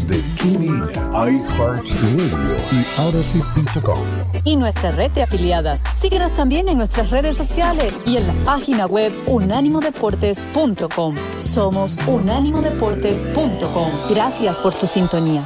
de TuneIn, iHeartRadio y Odyssey.com. Y nuestra red de afiliadas. Síguenos también en nuestras redes sociales y en la página web unánimodeportes.com. Somos unánimodeportes.com. Gracias por tu sintonía.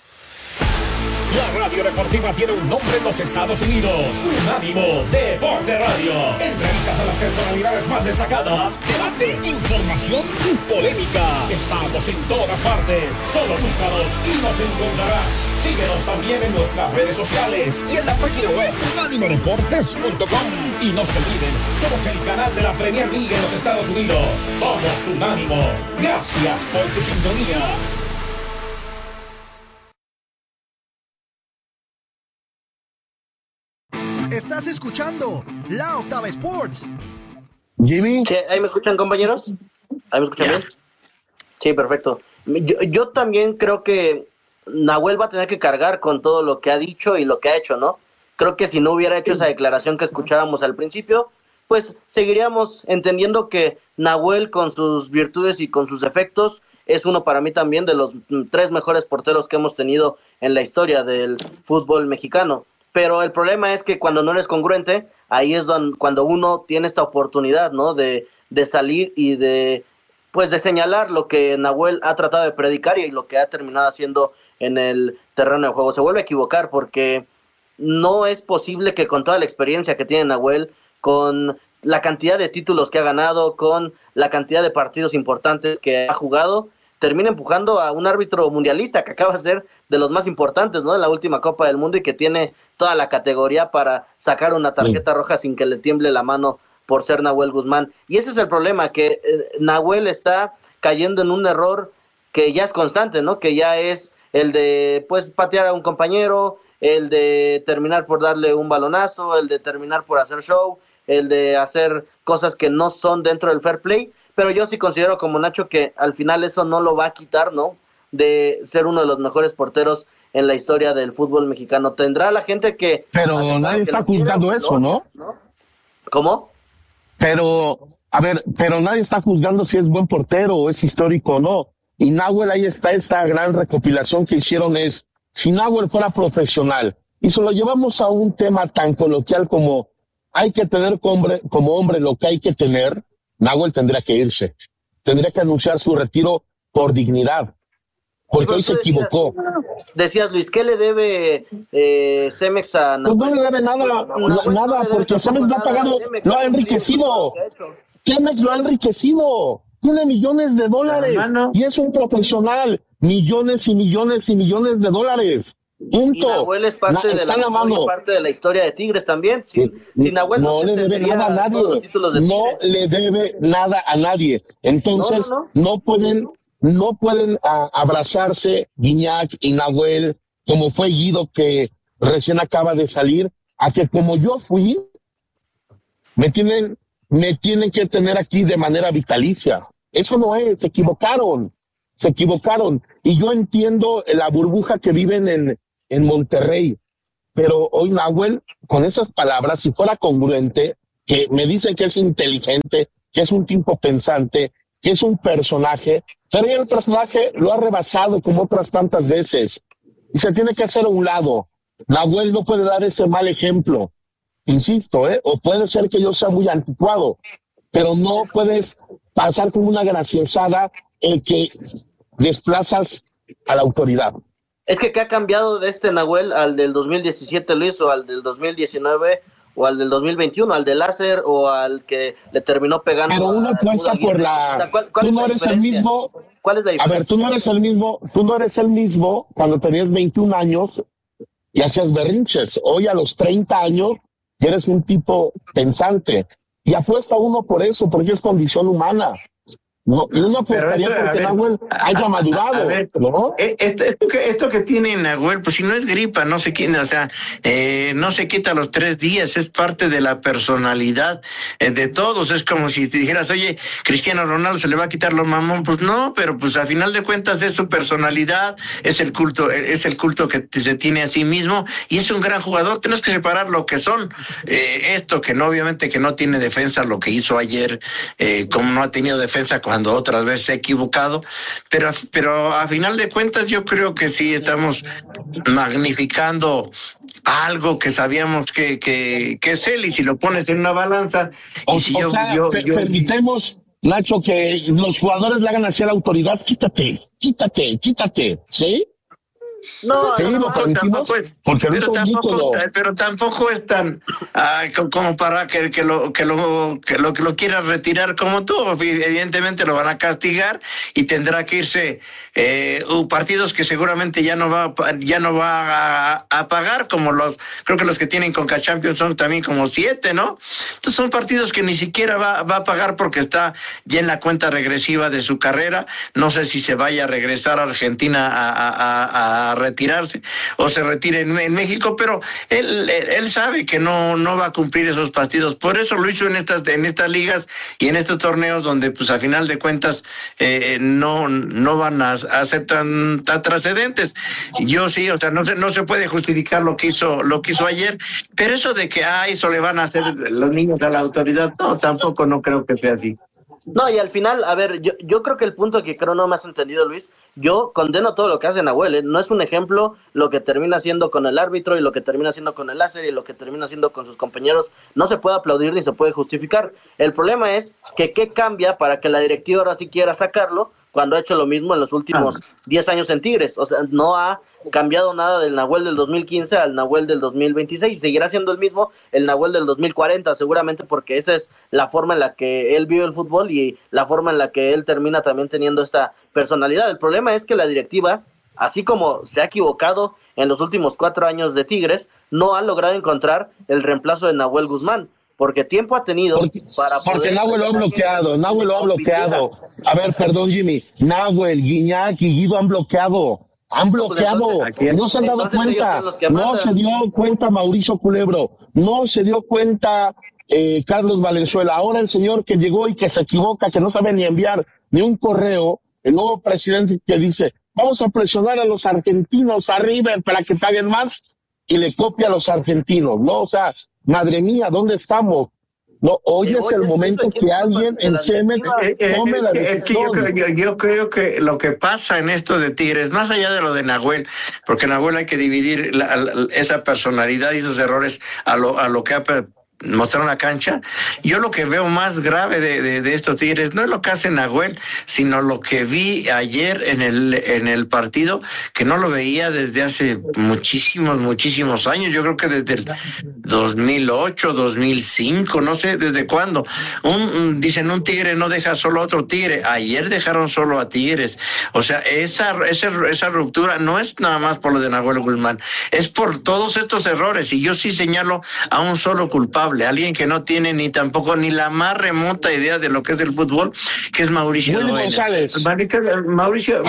La radio deportiva tiene un nombre en los Estados Unidos. Unánimo Deporte Radio. Entrevistas a las personalidades más destacadas. Debate, información y polémica. Estamos en todas partes. Solo búscanos y nos encontrarás. Síguenos también en nuestras redes sociales y en la página web unánimodeportes.com. Y no se olviden, somos el canal de la Premier League en los Estados Unidos. Somos Unánimo. Gracias por tu sintonía. Estás escuchando La Octava Sports. Jimmy. Sí, ¿ahí me escuchan, compañeros? ¿Ahí me escuchan bien? Sí, perfecto. Yo también creo que Nahuel va a tener que cargar con todo lo que ha dicho y lo que ha hecho, ¿no? Creo que si no hubiera hecho esa declaración que escuchábamos al principio, pues seguiríamos entendiendo que Nahuel, con sus virtudes y con sus defectos, es uno para mí también de los 3 mejores porteros que hemos tenido en la historia del fútbol mexicano. Pero el problema es que cuando no eres congruente, ahí es cuando uno tiene esta oportunidad, ¿no? De salir y de señalar lo que Nahuel ha tratado de predicar y lo que ha terminado haciendo en el terreno de juego. Se vuelve a equivocar porque no es posible que con toda la experiencia que tiene Nahuel, con la cantidad de títulos que ha ganado, con la cantidad de partidos importantes que ha jugado, termina empujando a un árbitro mundialista que acaba de ser de los más importantes, ¿no? En la última Copa del Mundo y que tiene toda la categoría para sacar una tarjeta roja sin que le tiemble la mano por ser Nahuel Guzmán. Y ese es el problema, que Nahuel está cayendo en un error que ya es constante, ¿no? Que ya es el de patear a un compañero, el de terminar por darle un balonazo, el de terminar por hacer show, el de hacer cosas que no son dentro del fair play. Pero yo sí considero, como Nacho, que al final eso no lo va a quitar, ¿no? De ser uno de los mejores porteros en la historia del fútbol mexicano. Tendrá la gente que... Pero nadie está juzgando eso, ¿no? ¿Cómo? Pero nadie está juzgando si es buen portero o es histórico o no. Y Nahuel, ahí está esta gran recopilación que hicieron es, si Nahuel fuera profesional, y se lo llevamos a un tema tan coloquial como hay que tener como hombre lo que hay que tener, Nahuel tendría que irse. Tendría que anunciar su retiro por dignidad. Porque hoy se equivocó. Decías, Luis, ¿qué le debe Cemex a Nahuel? Pues no le debe nada, porque Cemex lo ha pagado, lo ha enriquecido. Cemex lo ha enriquecido. Tiene millones de dólares. Y es un profesional. Millones y millones y millones de dólares. Punto. Y Nahuel es parte de la historia de Tigres también. Sin Nahuel no le debe nada a nadie. No le debe nada a nadie. Entonces, no pueden abrazarse Guiñac y Nahuel, como fue Guido, que recién acaba de salir, a que como yo fui, me tienen que tener aquí de manera vitalicia. Eso no es, se equivocaron. Y yo entiendo la burbuja que viven en Monterrey, pero hoy Nahuel, con esas palabras, si fuera congruente, que me dicen que es inteligente, que es un tipo pensante, que es un personaje, pero el personaje lo ha rebasado como otras tantas veces, y se tiene que hacer a un lado. Nahuel no puede dar ese mal ejemplo, insisto, o puede ser que yo sea muy anticuado, pero no puedes pasar como una graciosada el que desplazas a la autoridad. Es que ¿qué ha cambiado de este Nahuel al del 2017, Luis, o al del 2019, o al del 2021, al del láser, o al que le terminó pegando? Pero uno apuesta por la... Tú no eres el mismo... ¿Cuál es la diferencia? A ver, tú no eres el mismo cuando tenías 21 años y hacías berrinches. Hoy a los 30 años eres un tipo pensante. Y apuesta uno por eso, porque es condición humana. No, y uno apostaría porque Nahuel haya madurado, ¿no? Esto que tiene Nahuel, pues si no es gripa, no se quita, no se quita los 3 días, es parte de la personalidad de todos. Es como si te dijeras, oye, Cristiano Ronaldo se le va a quitar lo mamón, pues no, pero pues a final de cuentas es su personalidad, es el culto que se tiene a sí mismo, y es un gran jugador. Tienes que separar lo que son, esto que no, obviamente que no tiene defensa, lo que hizo ayer, como no ha tenido defensa con cuando otras veces se ha equivocado, pero a final de cuentas yo creo que sí estamos magnificando algo que sabíamos que es él, y si lo pones en una balanza, permitemos, Nacho, que los jugadores le hagan hacia la autoridad, quítate, ¿sí? No, Sí, no, lo permitimos, porque pero tampoco es tan como para que lo quiera retirar como tú. Evidentemente lo van a castigar y tendrá que irse partidos que seguramente ya no va a pagar, como creo que los que tienen Conca Champions son también como 7, ¿no? Entonces son partidos que ni siquiera va a pagar porque está ya en la cuenta regresiva de su carrera. No sé si se vaya a regresar a Argentina a retirarse o se retire en México, pero él sabe que no va a cumplir esos partidos. Por eso lo hizo en estas ligas y en estos torneos donde pues a final de cuentas no van a ser tan trascendentes. Yo sí, o sea, no se puede justificar lo que hizo ayer, pero eso de que eso le van a hacer los niños a la autoridad, no, tampoco no creo que sea así. No, y al final, a ver, yo creo que el punto que creo no me has entendido, Luis, yo condeno todo lo que hace Nahuel, no es un ejemplo lo que termina haciendo con el árbitro y lo que termina haciendo con el láser y lo que termina haciendo con sus compañeros, no se puede aplaudir ni se puede justificar. El problema es que qué cambia para que la directiva ahora sí quiera sacarlo cuando ha hecho lo mismo en los últimos 10 años en Tigres. O sea, no ha cambiado nada del Nahuel del 2015 al Nahuel del 2026 y seguirá siendo el mismo el Nahuel del 2040 seguramente, porque esa es la forma en la que él vive el fútbol y la forma en la que él termina también teniendo esta personalidad. El problema es que la directiva, así como se ha equivocado en los últimos 4 años de Tigres, no ha logrado encontrar el reemplazo de Nahuel Guzmán, porque tiempo ha tenido porque Nahuel lo ha bloqueado. A ver, perdón, Jimmy, Nahuel, Guiñac y Guido han bloqueado, no se han dado cuenta, no se dio cuenta Mauricio Culebro, no se dio cuenta Carlos Valenzuela. Ahora el señor que llegó y que se equivoca, que no sabe ni enviar ni un correo, el nuevo presidente que dice, vamos a presionar a los argentinos a River para que paguen más, y le copia a los argentinos, ¿no? O sea, madre mía, ¿dónde estamos? No, hoy es el momento que alguien en Cemex tome la decisión. Yo creo que lo que pasa en esto de Tigres, más allá de lo de Nahuel, porque Nahuel hay que dividir esa personalidad y esos errores a lo que ha mostraron la cancha. Yo lo que veo más grave de estos Tigres no es lo que hace Nahuel, sino lo que vi ayer en el partido, que no lo veía desde hace muchísimos años. Yo creo que desde el 2008, 2005, no sé desde cuándo. Dicen un tigre no deja solo a otro tigre. Ayer dejaron solo a Tigres. O sea, esa ruptura no es nada más por lo de Nahuel Guzmán, es por todos estos errores, y yo sí señalo a un solo culpable, alguien que no tiene ni tampoco ni la más remota idea de lo que es el fútbol, que es Mauricio González. Mauricio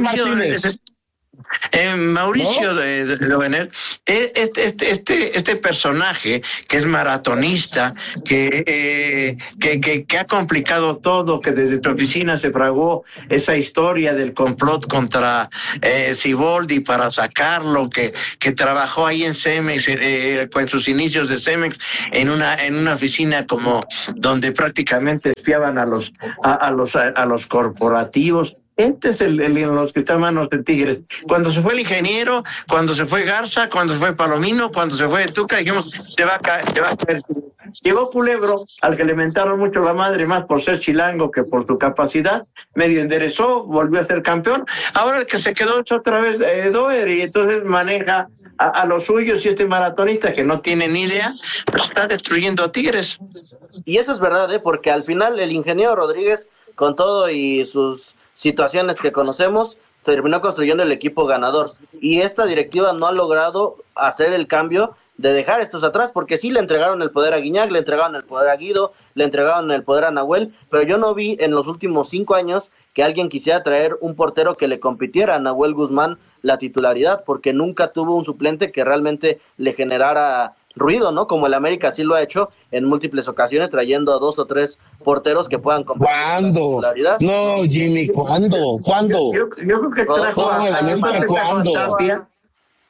de Dovener, este personaje que es maratonista, que ha complicado todo, que desde tu oficina se fraguó esa historia del complot contra Siboldi para sacarlo, que trabajó ahí en Cemex, con sus inicios de Cemex, en una oficina como donde prácticamente espiaban a los corporativos. Este es los que está a manos de Tigres. Cuando se fue el ingeniero, cuando se fue Garza, cuando se fue Palomino, cuando se fue Tuca, dijimos, te va a caer. Llegó Culebro, al que le mentaron mucho la madre, más por ser chilango que por su capacidad, medio enderezó, volvió a ser campeón. Ahora el que se quedó es otra vez Doer, y entonces maneja a los suyos, y este maratonista que no tiene ni idea, pues está destruyendo a Tigres. Y eso es verdad, porque al final el ingeniero Rodríguez, con todo y sus situaciones que conocemos, terminó construyendo el equipo ganador, y esta directiva no ha logrado hacer el cambio de dejar estos atrás, porque sí le entregaron el poder a Guiñac, le entregaron el poder a Guido, le entregaron el poder a Nahuel, pero yo no vi en los últimos 5 años que alguien quisiera traer un portero que le compitiera a Nahuel Guzmán la titularidad, porque nunca tuvo un suplente que realmente le generara ruido, ¿no? Como el América sí lo ha hecho en múltiples ocasiones, trayendo a 2 o 3 porteros que puedan competir. ¿Cuándo? No, Jimmy, ¿cuándo? Yo creo que trajo el América, ¿cuándo?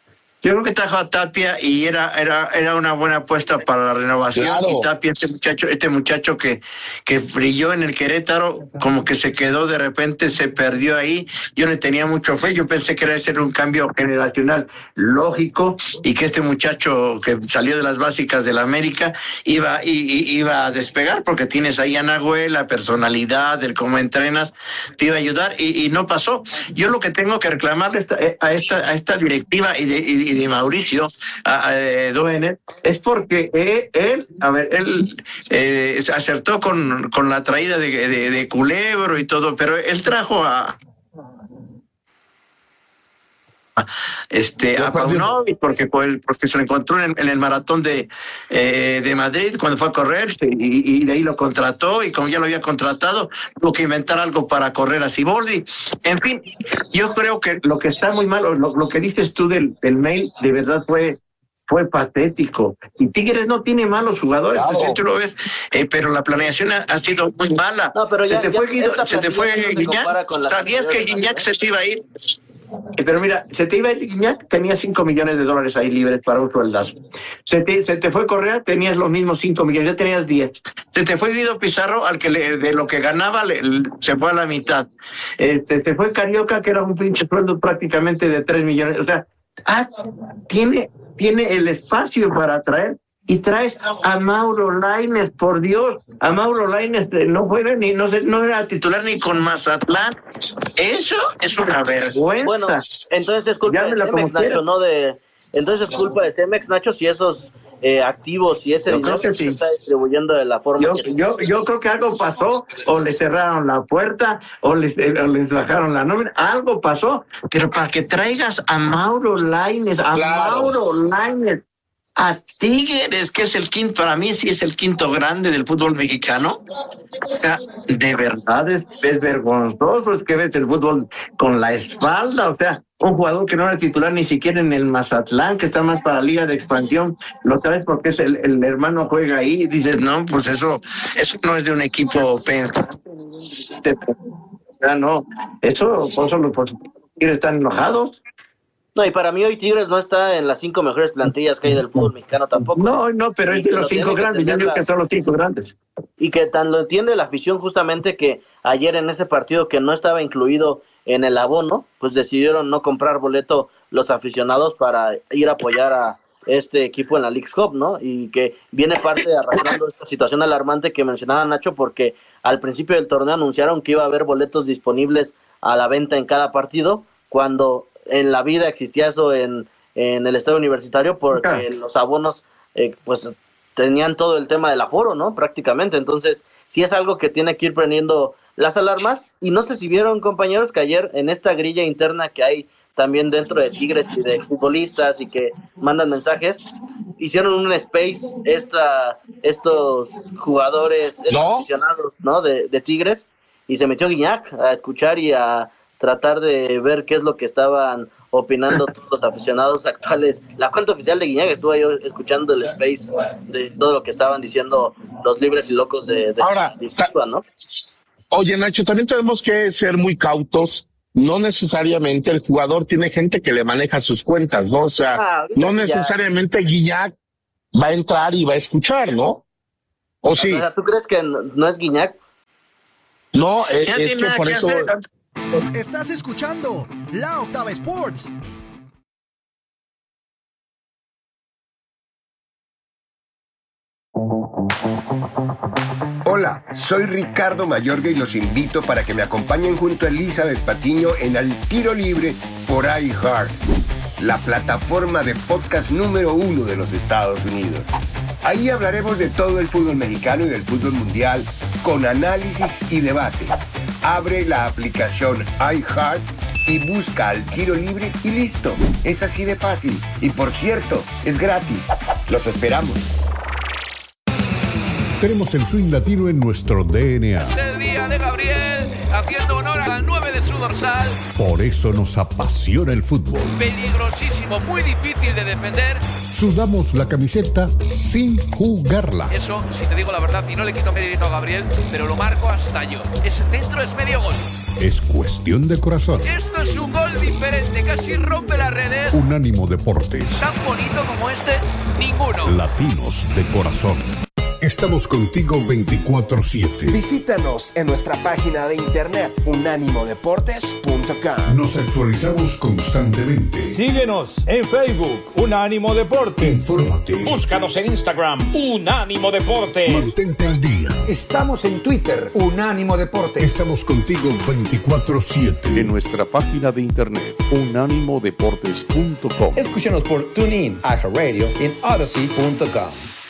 Yo creo que trajo a Tapia y era una buena apuesta para la renovación. Claro. Y Tapia, este muchacho que brilló en el Querétaro, como que se quedó de repente, se perdió ahí. Yo no tenía mucho fe, yo pensé que era ser un cambio generacional lógico y que este muchacho que salió de las básicas de la América iba a despegar, porque tienes ahí a Nahuel, la personalidad, el cómo entrenas, te iba a ayudar y no pasó. Yo lo que tengo que reclamarle a esta directiva y de Mauricio Doene es porque él acertó con la traída de Culebro y todo, pero él trajo a Paunovic porque se lo encontró en el maratón de Madrid cuando fue a correr y de ahí lo contrató, y como ya lo había contratado tuvo que inventar algo para correr a Siboldi. En fin, yo creo que lo que está muy mal, lo que dices tú del mail, de verdad fue patético. Y Tigres no tiene malos jugadores, claro. Tú lo ves, pero la planeación ha sido muy mala. No, pero se te fue Guiñac. ¿Sabías que Guiñac se te iba a ir? Pero mira, se te iba a ir Guiñac, tenía $5 millones ahí libres para un sueldazo. Se te fue Correa, tenías los mismos 5 millones, ya tenías 10. Se te fue Guido Pizarro, al que de lo que ganaba se fue a la mitad. Se fue Carioca, que era un pinche sueldo prácticamente de 3 millones. O sea, tiene el espacio para traer. Y traes a Mauro Lainez, por Dios, a Mauro Lainez no era titular ni con Mazatlán. Eso es una vergüenza. Bueno, entonces es culpa de Cemex, Nacho, ¿no? Entonces es culpa de Cemex, Nacho, si esos activos y ese dinero se está distribuyendo de la forma yo creo que algo pasó, o le cerraron la puerta, o les bajaron la nómina, algo pasó, pero para que traigas a Mauro Lainez, a Tigres, que es el quinto, para mí sí es el quinto grande del fútbol mexicano. O sea, de verdad es vergonzoso, es que ves el fútbol con la espalda. O sea, un jugador que no era titular ni siquiera en el Mazatlán, que está más para la Liga de Expansión, lo traes porque es el hermano juega ahí, y dices, no, pues eso no es de un equipo pensante. No, eso Tigres están enojados. No, y para mí hoy Tigres no está en las 5 mejores plantillas que hay del fútbol mexicano tampoco. No, pero es de los 5 grandes, yo digo que son los 5 grandes. Y que tan lo entiende la afición, justamente, que ayer en ese partido que no estaba incluido en el abono, pues decidieron no comprar boleto los aficionados para ir a apoyar a este equipo en la Leagues Cup, ¿no? Y que viene parte de arrastrando esta situación alarmante que mencionaba Nacho, porque al principio del torneo anunciaron que iba a haber boletos disponibles a la venta en cada partido, cuando en la vida existía eso en el estadio universitario, porque los abonos pues tenían todo el tema del aforo, ¿no? Prácticamente. Entonces sí es algo que tiene que ir prendiendo las alarmas. Y no sé si vieron, compañeros, que ayer en esta grilla interna que hay también dentro de Tigres y de futbolistas y que mandan mensajes, hicieron un space estos jugadores, aficionados, ¿no? de Tigres, y se metió Guiñac a escuchar y a tratar de ver qué es lo que estaban opinando todos los aficionados actuales. La cuenta oficial de Guiñac estuvo yo escuchando el space de todo lo que estaban diciendo los libres y locos de ahora, ¿no? Oye, Nacho, también tenemos que ser muy cautos. No necesariamente el jugador tiene gente que le maneja sus cuentas, ¿no? O sea, no necesariamente Guiñac va a entrar y va a escuchar, ¿no? ¿O sí? O sea, ¿tú crees que no es Guiñac? No, es que por eso... Estás escuchando La Octava Sports. Hola, soy Ricardo Mayorga y los invito para que me acompañen junto a Elizabeth Patiño en Al Tiro Libre por iHeart, la plataforma de podcast número 1 de los Estados Unidos. Ahí hablaremos de todo el fútbol mexicano y del fútbol mundial, con análisis y debate. Abre la aplicación iHeart y busca Al Tiro Libre y listo. Es así de fácil. Y por cierto, es gratis. Los esperamos. Tenemos el swing latino en nuestro DNA. Es el día de Gabriel, haciendo honor al 9 de su dorsal. Por eso nos apasiona el fútbol. Peligrosísimo, muy difícil de defender. Sudamos la camiseta sin jugarla. Eso, si te digo la verdad, y no le quito mérito a Gabriel, pero lo marco hasta yo. Ese centro es medio gol. Es cuestión de corazón. Esto es un gol diferente, casi rompe las redes. Unánimo Deportes. Tan bonito como este, ninguno. Latinos de corazón. Estamos contigo 24/7. Visítanos en nuestra página de internet unánimodeportes.com. Nos actualizamos constantemente. Síguenos en Facebook, Unánimo Deportes. Infórmate. Búscanos en Instagram, Unánimo Deporte. Mantente al día. Estamos en Twitter, Unánimo Deportes. Estamos contigo 24/7. En nuestra página de internet, unánimodeportes.com. Escúchanos por TuneIn, iHeartRadio y en Odyssey.com.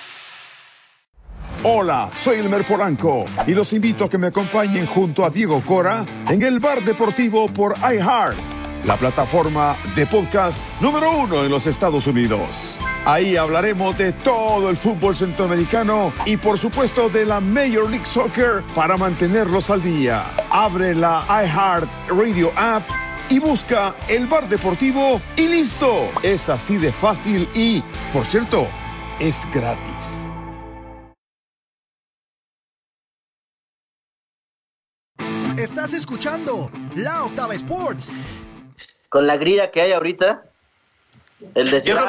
Hola, soy Elmer Polanco y los invito a que me acompañen junto a Diego Cora en el Bar Deportivo por iHeart, la plataforma de podcast número 1 en los Estados Unidos. Ahí hablaremos de todo el fútbol centroamericano y por supuesto de la Major League Soccer para mantenerlos al día. Abre la iHeart Radio app y busca el Bar Deportivo y listo. Es así de fácil y, por cierto, es gratis. Estás escuchando La Octava Sports. Con la grilla que hay ahorita, el de yo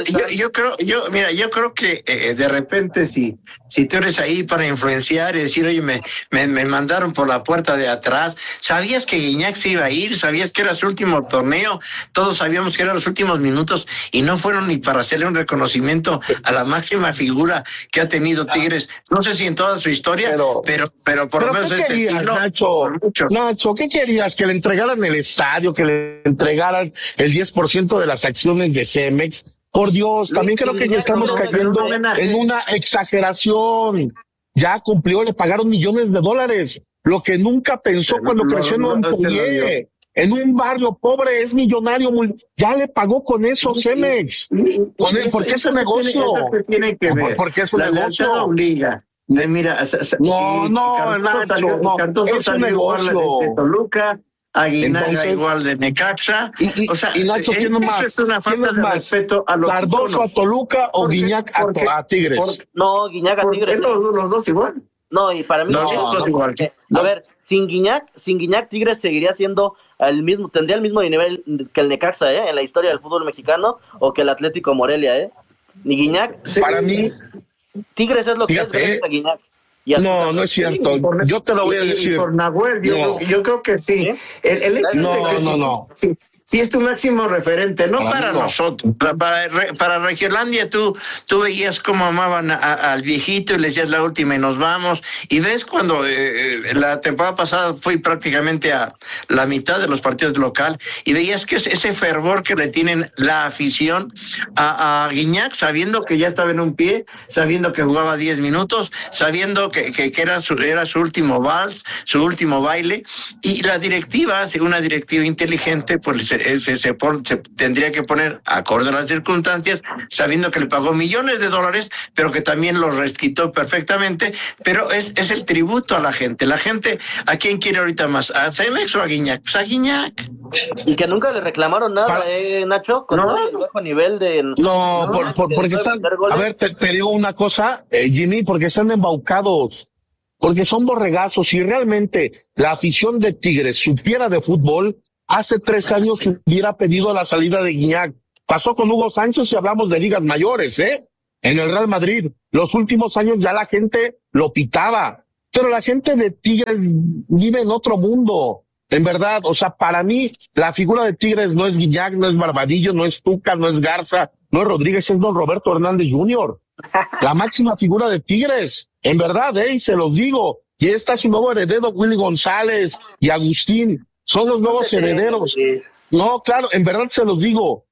creo que de repente si tú eres ahí para influenciar y decir, oye, me mandaron por la puerta de atrás, sabías que Guiñac se iba a ir, sabías que era su último torneo, todos sabíamos que eran los últimos minutos y no fueron ni para hacerle un reconocimiento a la máxima figura que ha tenido Tigres, no sé si en toda su historia, pero por lo menos este siglo. Nacho, ¿qué querías? ¿Que le entregaran el estadio, que le entregaran el 10% de las acciones de Cemex? Por Dios, también creo que ya estamos cayendo en una exageración. Ya cumplió, le pagaron millones de dólares, lo que nunca pensó cuando creció en Montpellier. En un barrio pobre, es millonario, ya le pagó con eso Cemex. Porque es un negocio. Porque es un negocio. Mira, no, Nacho, es un negocio. Toluca, Aguinaga igual de Necaxa. Y Nacho, ¿quién más? Es una falta de respeto a los ¿Cardoso a Toluca o Guiñac a Tigres? No, Guiñac a Tigres. Los dos igual. No, y para mí los dos igual. A ver, sin Guiñac Tigres seguiría siendo tendría el mismo nivel que el Necaxa, en la historia del fútbol mexicano, o que el Atlético Morelia, Ni Guiñac. Para mí Tigres es lo que es gracias a Guiñac. No es cierto. Yo te lo voy a decir. Por Nahuel, yo creo que sí. El hecho de que sí es tu máximo referente, no para nosotros. Para Regiolandia tú veías cómo amaban al viejito y le decías la última y nos vamos. Y ves cuando la temporada pasada fui prácticamente a la mitad de los partidos local y veías que ese fervor que le tienen la afición a Guiñac, sabiendo que ya estaba en un pie, sabiendo que jugaba 10 minutos, sabiendo que era su último vals, su último baile. Y la directiva, una directiva inteligente, pues se tendría que poner acorde a las circunstancias, sabiendo que le pagó millones de dólares, pero que también lo resquitó perfectamente. Pero es el tributo a la gente. La gente, ¿a quién quiere ahorita más? ¿A Cemex o a Guiñac? Pues a Guiñac. Y que nunca le reclamaron nada, Nacho, con el bajo nivel de... No, porque están... A ver, te digo una cosa, Jimmy, porque están embaucados, porque son borregazos. Si realmente la afición de Tigres supiera de fútbol, hace 3 años hubiera pedido la salida de Guiñac. Pasó con Hugo Sánchez y hablamos de ligas mayores, en el Real Madrid. Los últimos años ya la gente lo pitaba, pero la gente de Tigres vive en otro mundo, en verdad. O sea, para mí la figura de Tigres no es Guiñac, no es Barbadillo, no es Tuca, no es Garza, no es Rodríguez, es don Roberto Hernández Jr., la máxima figura de Tigres, en verdad, y se los digo. Y está su nuevo heredero, Willy González y Agustín. Son los nuevos herederos. No, claro, en verdad se los digo.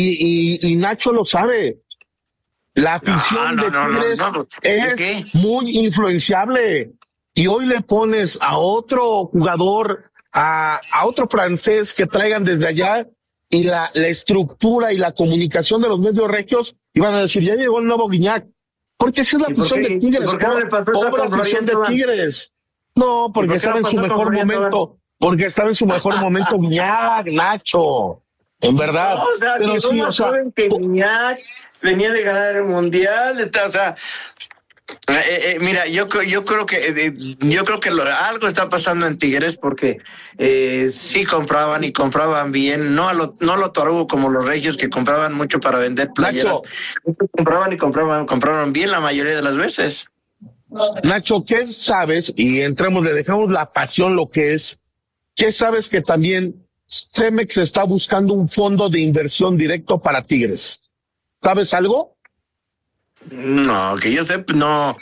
Y Nacho lo sabe. La afición de Tigres es muy influenciable. Y hoy le pones a otro jugador, a otro francés que traigan desde allá, y la estructura y la comunicación de los medios regios, iban a decir, ya llegó el nuevo Guiñac. Porque esa es la afición de Tigres. Pobre afición de Tigres. No, porque estaba en su mejor momento. Porque estaba en su mejor momento Guiñac, Nacho. En verdad. No, pero sí, que Guiñac venía de ganar el Mundial, o sea, Mira, yo creo que algo está pasando en Tigres porque sí compraban y compraban bien, no lo tarugo como los regios que compraban mucho para vender playeras. Compraban y compraron bien la mayoría de las veces. Nacho, ¿qué sabes? Y le dejamos la pasión lo que es. ¿Qué sabes que también Cemex está buscando un fondo de inversión directo para Tigres? ¿Sabes algo? No, que yo sé, no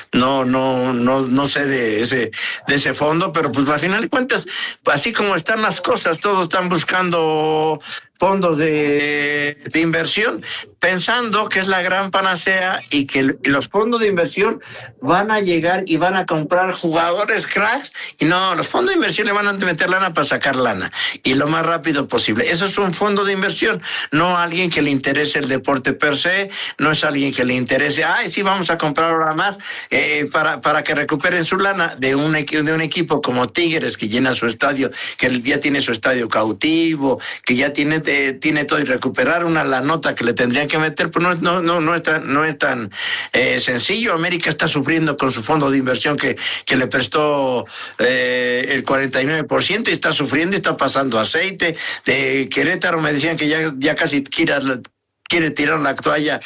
sé de ese fondo, pero pues al final de cuentas, así como están las cosas, todos están buscando fondos de inversión, pensando que es la gran panacea y que los fondos de inversión van a llegar y van a comprar jugadores cracks, y no, los fondos de inversión le van a meter lana para sacar lana, y lo más rápido posible. Eso es un fondo de inversión, no alguien que le interese el deporte per se, no es alguien que le interese, sí, vamos a comprar ahora más, para que recuperen su lana de un equipo como Tigres, que llena su estadio, que ya tiene su estadio cautivo, que ya tiene todo, y recuperar la nota que le tendrían que meter, pues no es tan sencillo. América está sufriendo con su fondo de inversión que le prestó el 49%, y está sufriendo y está pasando aceite. De Querétaro me decían que ya casi quiere tirar la toalla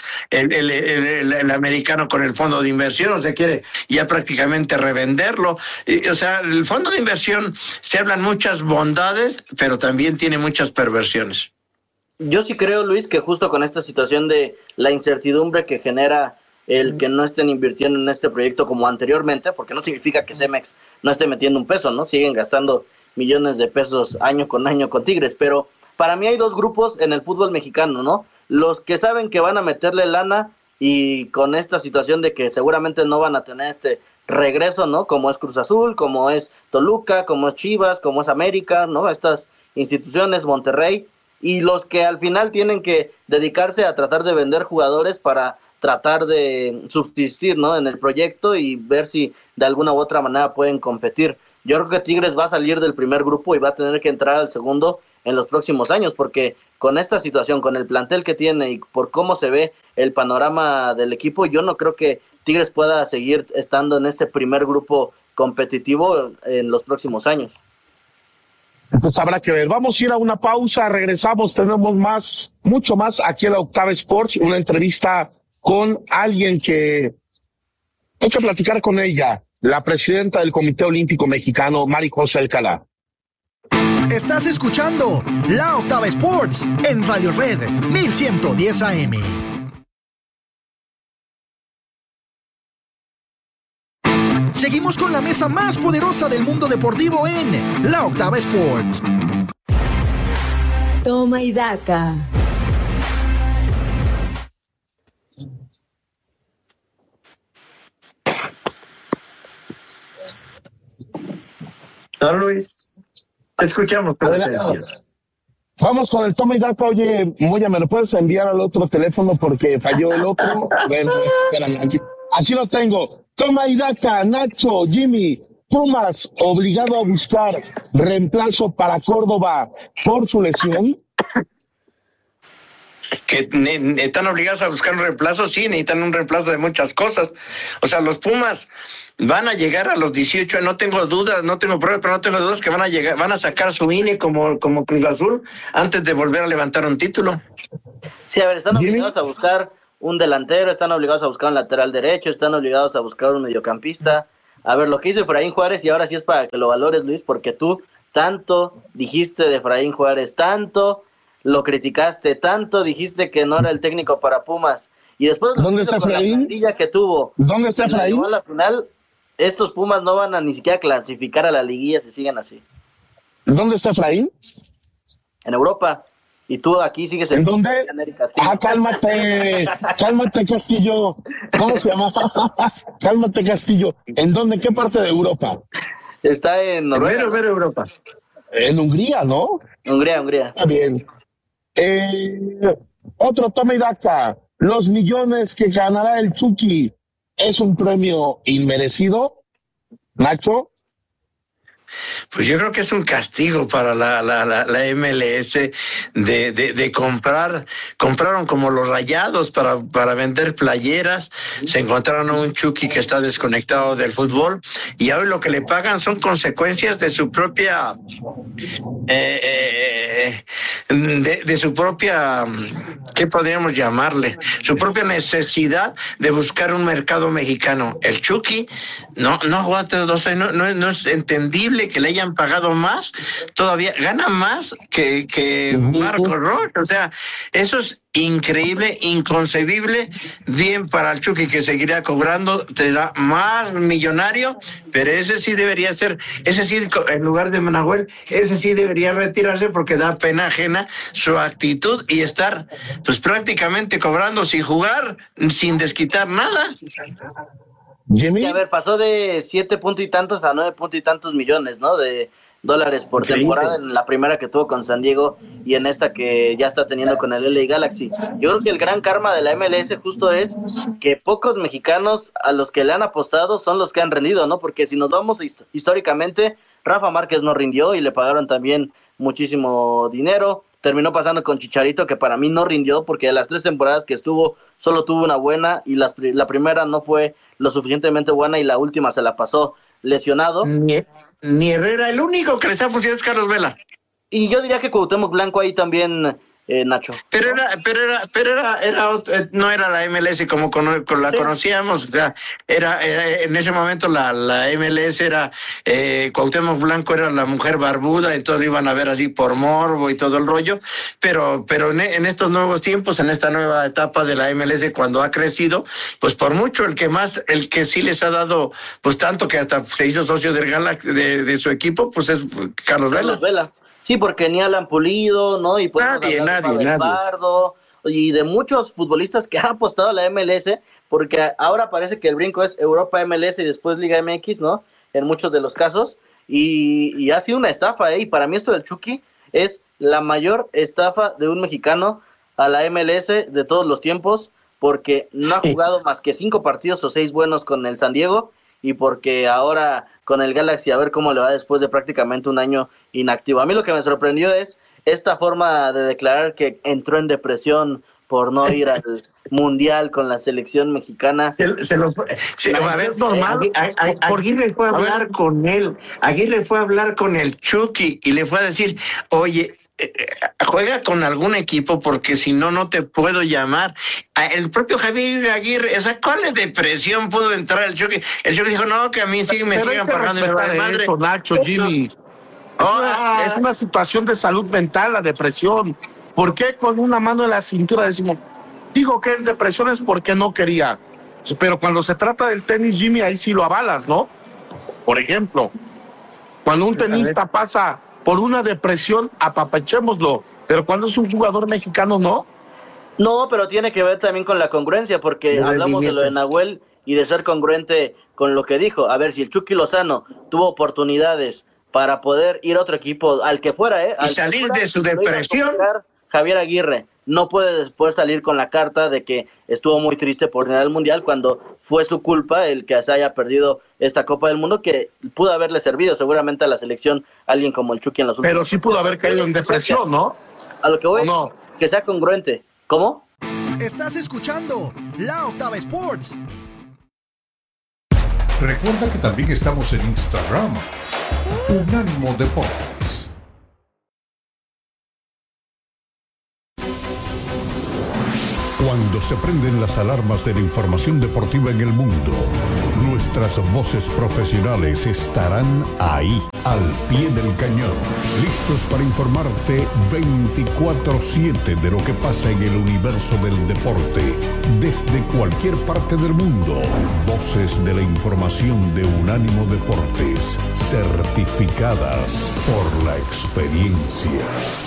el americano con el fondo de inversión, o sea, quiere ya prácticamente revenderlo. O sea, el fondo de inversión, se hablan muchas bondades, pero también tiene muchas perversiones. Yo sí creo, Luis, que justo con esta situación de la incertidumbre que genera el que no estén invirtiendo en este proyecto como anteriormente, porque no significa que Cemex no esté metiendo un peso, ¿no? Siguen gastando millones de pesos año con Tigres, pero para mí hay dos grupos en el fútbol mexicano, ¿no? Los que saben que van a meterle lana y con esta situación de que seguramente no van a tener este regreso, ¿no? Como es Cruz Azul, como es Toluca, como es Chivas, como es América, ¿no? Estas instituciones, Monterrey, y los que al final tienen que dedicarse a tratar de vender jugadores para tratar de subsistir, ¿no? En el proyecto y ver si de alguna u otra manera pueden competir. Yo creo que Tigres va a salir del primer grupo y va a tener que entrar al segundo en los próximos años, porque con esta situación, con el plantel que tiene y por cómo se ve el panorama del equipo, yo no creo que Tigres pueda seguir estando en ese primer grupo competitivo en los próximos años. Pues habrá que ver. Vamos a ir a una pausa, regresamos, tenemos mucho más aquí en la Octava Sports, una entrevista con alguien que hay que platicar con ella, la presidenta del Comité Olímpico Mexicano, Mari José Alcalá. Estás escuchando La Octava Sports en Radio Red 1110 AM. Seguimos con la mesa más poderosa del mundo deportivo en La Octava Sports. Toma y daca. Hola, Luis. Te escuchamos. Vamos con el toma y daca. Oye, Moya, ¿me lo puedes enviar al otro teléfono porque falló el otro? Bueno, espérame, aquí lo tengo. Toma y daca, Nacho, Jimmy, Pumas obligado a buscar reemplazo para Córdoba por su lesión. Que están obligados a buscar un reemplazo, sí, necesitan un reemplazo de muchas cosas. O sea, los Pumas van a llegar a los 18, no tengo dudas, no tengo pruebas, pero no tengo dudas que van a llegar, van a sacar su INE como Cruz Azul antes de volver a levantar un título. Sí, a ver, están obligados a buscar un delantero, están obligados a buscar un lateral derecho, están obligados a buscar un mediocampista. A ver, lo que hizo Efraín Juárez, y ahora sí es para que lo valores, Luis, porque tú tanto dijiste de Efraín Juárez, tanto lo criticaste, tanto dijiste que no era el técnico para Pumas, y después ¿dónde está Efraín? Que tuvo, ¿Dónde está Efraín? A la final, estos Pumas no van a ni siquiera clasificar a la liguilla si siguen así. ¿Dónde está Efraín? En Europa. Y tú aquí sigues ¿En dónde? Cálmate, Castillo. ¿Cómo se llama? Cálmate, Castillo. ¿En dónde? ¿En qué parte de Europa? Está en Noruega. En Europa. En Hungría, ¿no? Hungría. Está bien. Otro toma y daca. Los millones que ganará el Chucky, ¿es un premio inmerecido, Nacho? Pues yo creo que es un castigo para la MLS de compraron como los Rayados para vender playeras, se encontraron a un Chucky que está desconectado del fútbol y hoy lo que le pagan son consecuencias de su propia de su propia, ¿qué podríamos llamarle? Su propia necesidad de buscar un mercado mexicano. El Chucky no es entendible que le hayan pagado más, todavía gana más que Marco Rocha. O sea, eso es increíble, inconcebible. Bien para el Chucky, que seguirá cobrando, será más millonario, pero ese sí debería ser, ese sí, en lugar de Nahuel, ese sí debería retirarse porque da pena ajena su actitud y estar pues prácticamente cobrando sin jugar, sin desquitar nada. Jimmy, a ver, pasó de 7 puntos y tantos a 9 puntos y tantos millones, ¿no? De dólares por temporada en la primera que tuvo con San Diego y en esta que ya está teniendo con el LA Galaxy. Yo creo que el gran karma de la MLS justo es que pocos mexicanos a los que le han apostado son los que han rendido, ¿no? Porque si nos vamos históricamente, Rafa Márquez no rindió y le pagaron también muchísimo dinero. Terminó pasando con Chicharito, que para mí no rindió porque de las 3 temporadas que estuvo, solo tuvo una buena y la primera no fue lo suficientemente buena y la última se la pasó lesionado. Ni Herrera, el único que les ha funcionado es Carlos Vela. Y yo diría que Cuauhtémoc Blanco ahí también, Nacho. Pero no era la MLS como la conocíamos, o sea, era en ese momento la MLS era Cuauhtémoc Blanco era la mujer barbuda, entonces iban a ver así por morbo y todo el rollo, pero en estos nuevos tiempos, en esta nueva etapa de la MLS, cuando ha crecido, pues por mucho el que sí les ha dado, pues tanto que hasta se hizo socio del Galaxy de su equipo, pues es Carlos Vela. Sí, porque ni Alan Pulido, ¿no? Y pues nadie. Pardo, y de muchos futbolistas que han apostado a la MLS, porque ahora parece que el brinco es Europa MLS y después Liga MX, ¿no? En muchos de los casos, y ha sido una estafa, y para mí esto del Chucky es la mayor estafa de un mexicano a la MLS de todos los tiempos, porque no ha jugado más que 5 partidos o 6 buenos con el San Diego, y porque ahora con el Galaxy a ver cómo le va después de prácticamente un año inactivo. A mí lo que me sorprendió es esta forma de declarar que entró en depresión por no ir al Mundial con la selección mexicana. A ver, es normal. Aguirre fue a hablar con él. Aguirre fue a hablar con el Chucky y le fue a decir, oye, juega con algún equipo porque si no te puedo llamar. El propio Javier Aguirre, o sea, ¿cuál depresión pudo entrar el Chucky? El Chucky dijo, no, que a mí sí me sigan pagando. Eso, Nacho, Jimmy. Es una situación de salud mental, la depresión. ¿Por qué con una mano en la cintura decimos, digo que es depresión es porque no quería? Pero cuando se trata del tenis, Jimmy, ahí sí lo avalas, ¿no? Por ejemplo, cuando un tenista pasa por una depresión, apapachémoslo. Pero cuando es un jugador mexicano, ¿no? No, pero tiene que ver también con la congruencia, porque hablamos de lo de Nahuel y de ser congruente con lo que dijo. A ver, si el Chucky Lozano tuvo oportunidades para poder ir a otro equipo, al que fuera, y salir de su depresión. Javier Aguirre no puede después salir con la carta de que estuvo muy triste por ganar el Mundial cuando fue su culpa el que se haya perdido esta Copa del Mundo, que pudo haberle servido seguramente a la selección alguien como el Chucky en los últimos. Pero sí pudo haber caído en depresión, ¿no? A lo que voy, no, que sea congruente. ¿Cómo? Estás escuchando La Octava Sports. Recuerda que también estamos en Instagram, Unánimo Deportes. Cuando se prenden las alarmas de la información deportiva en el mundo, nuestras voces profesionales estarán ahí, al pie del cañón, listos para informarte 24/7 de lo que pasa en el universo del deporte, desde cualquier parte del mundo. Voces de la información de Unánimo Deportes, certificadas por la experiencia.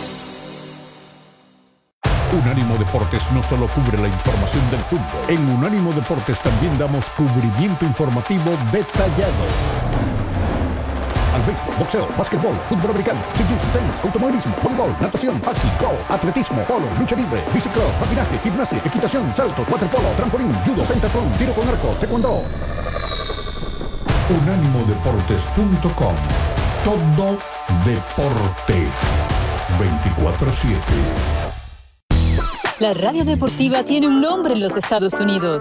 Unánimo Deportes no solo cubre la información del fútbol. En Unánimo Deportes también damos cubrimiento informativo detallado al béisbol, boxeo, básquetbol, fútbol americano, ciclismo, tenis, automovilismo, voleibol, natación, hockey, golf, atletismo, polo, lucha libre, bicicross, patinaje, gimnasia, equitación, saltos, waterpolo, trampolín, judo, pentatlón, tiro con arco, taekwondo. UnánimoDeportes.com. todo deporte. 24/7. La radio deportiva tiene un nombre en los Estados Unidos.